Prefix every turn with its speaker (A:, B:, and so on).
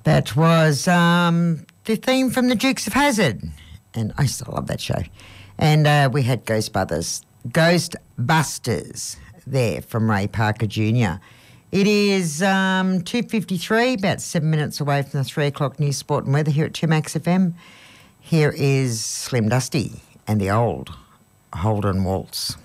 A: That was the theme from the Dukes of Hazzard, and I still love that show. And we had Ghostbusters there from Ray Parker Jr. It is 2:53, about 7 minutes away from the 3 o'clock news, sport and weather here at 2Max FM. Here is Slim Dusty and the old Holden Waltz.